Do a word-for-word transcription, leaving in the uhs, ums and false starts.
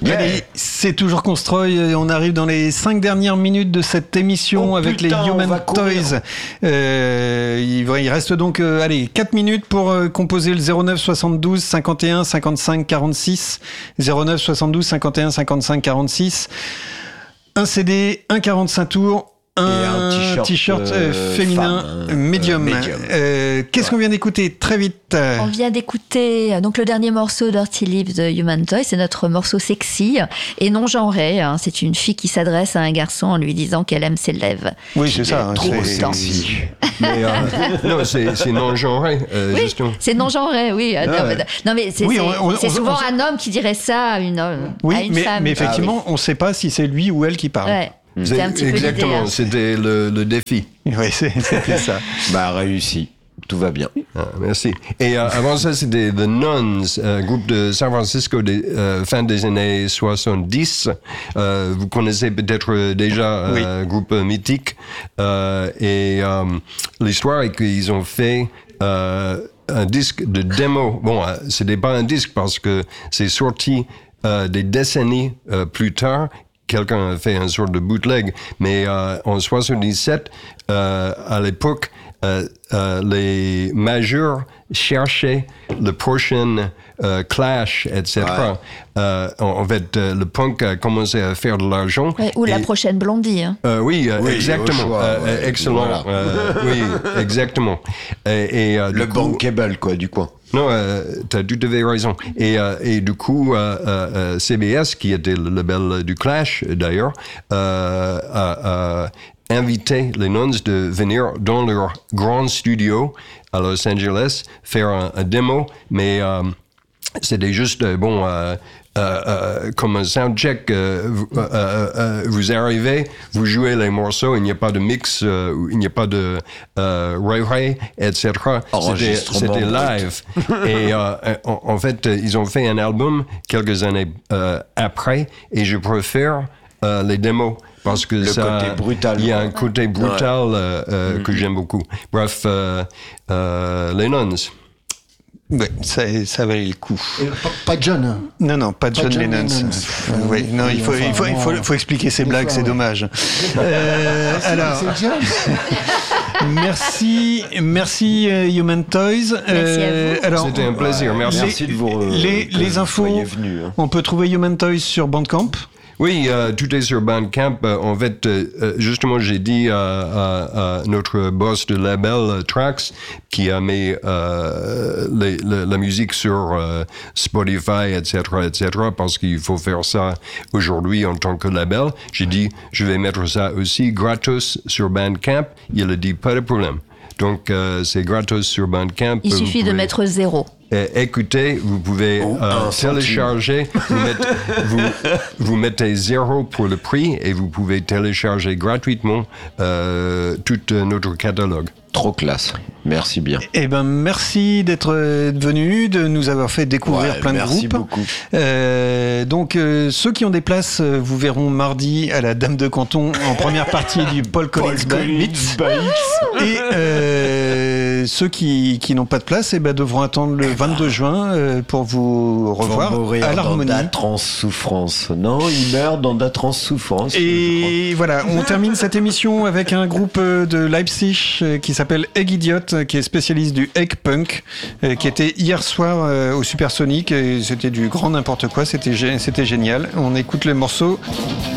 Yeah. Allez, c'est toujours Constroy. On arrive dans les cinq dernières minutes de cette émission oh, avec putain, les Human Toys. Euh, il, il reste donc euh, allez, quatre minutes pour euh, composer le zéro neuf soixante-douze cinquante et un cinquante-cinq quarante-six. zéro neuf soixante-douze cinquante et un cinquante-cinq quarante-six. Un C D, un quarante-cinq tours. Un, un t-shirt, t-shirt euh, féminin femme, médium. Euh, médium. Euh, qu'est-ce ouais. qu'on vient d'écouter très vite? On vient d'écouter donc le dernier morceau Dirty Lips de Human Toys. C'est notre morceau sexy et non genré. Hein. C'est une fille qui s'adresse à un garçon en lui disant qu'elle aime ses lèvres. Oui, c'est ça. Trop c'est sexy. Mais euh, non, c'est, c'est non genré. Euh, oui, justement. c'est non genré. Oui. Ah, non, ouais. mais, non, mais c'est, oui, c'est, on, on, c'est souvent on, un homme qui dirait ça à une, oui, à une mais, femme. mais effectivement, ah, oui. on ne sait pas si c'est lui ou elle qui parle. Ouais. C'est, c'est un petit exactement, peu l'idée, hein. C'était le, le défi. Oui, c'est, c'était ça. Bah, réussi. Tout va bien. Ah, merci. Et euh, avant ça, c'était The Nuns, un groupe de San Francisco des euh, fin des années soixante-dix. Euh, vous connaissez peut-être déjà un oui. euh, groupe mythique. Euh, et euh, l'histoire est qu'ils ont fait euh, un disque de démo. Bon, euh, c'était pas un disque parce que c'est sorti euh, des décennies euh, plus tard. Quelqu'un a fait un sort de bootleg, mais euh, en soixante-dix-sept, euh, à l'époque, euh, euh, les majors cherchaient le prochain euh, Clash, et cetera. Ouais. Euh, en, en fait, euh, le punk a commencé à faire de l'argent. Ouais, ou et, la prochaine Blondie. Hein. Euh, oui, euh, oui, exactement. Choix, euh, ouais, excellent. voilà. Euh, oui, exactement. Et, et, euh, le coup, bankable, quoi, du coin. Non, euh, tu as tout à fait raison. Et, euh, et du coup, euh, euh, C B S, qui était le label du Clash, d'ailleurs, euh, a, a invité les Nuns de venir dans leur grand studio à Los Angeles, faire un, un démo, mais euh, c'était juste, euh, bon... Euh, Euh, euh, comme un soundcheck, euh, vous, euh, euh, vous arrivez, vous jouez les morceaux, il n'y a pas de mix, euh, il n'y a pas de euh, ray-ray, et cetera. C'était, c'était live. Et euh, en, en fait, ils ont fait un album quelques années euh, après, et je préfère euh, les démos. Parce que le ça, côté brutal. Il y a un côté brutal ouais. euh, euh, mm-hmm. que j'aime beaucoup. Bref, euh, euh, les Nuns. Oui, ça, ça valait le coup. Et pas, pas John. Non, non, pas, pas John, John Lennon. Lennon. Euh, oui, non, oui, il faut, enfin, il faut, il faut, il faut expliquer ces blagues, fois, c'est ouais. dommage. euh, c'est, alors, c'est John. merci, merci uh, Human Toys. Merci euh, à vous. Alors, c'était un plaisir. Merci. Merci de vous. Euh, les, les infos. Venu, hein. On peut trouver Human Toys sur Bandcamp. Oui, euh, tout est sur Bandcamp. Euh, en fait, euh, justement, j'ai dit à, à, à notre boss de label, euh, Trax, qui a mis euh, les, la, la musique sur euh, Spotify, et cetera, et cetera, parce qu'il faut faire ça aujourd'hui en tant que label. J'ai dit, je vais mettre ça aussi gratos sur Bandcamp. Il a dit, pas de problème. Donc, euh, c'est gratos sur Bandcamp. Il suffit pouvez... de mettre zéro. Euh, écoutez, vous pouvez oh, euh, télécharger, vous mettez, vous, vous mettez zéro pour le prix et vous pouvez télécharger gratuitement euh, tout notre catalogue. Trop classe. Merci bien. Eh ben, merci d'être venu, de nous avoir fait découvrir ouais, plein de merci groupes. Merci beaucoup. Euh, donc, euh, ceux qui ont des places, vous verront mardi à la Dame de Canton en première partie du Paul Collins Beats. Et euh, ceux qui, qui n'ont pas de place, eh ben, devront attendre le vingt-deux juin euh, pour vous revoir à l'Harmonie. Dans d'atroces souffrances. Non, il meurt dans d'atroces souffrances. Et voilà, on termine cette émission avec un groupe de Leipzig qui s'appelle Egg Idiot, qui est spécialiste du egg punk, euh, qui était hier soir euh, au Supersonic, et c'était du grand n'importe quoi, c'était, c'était génial. On écoute le morceau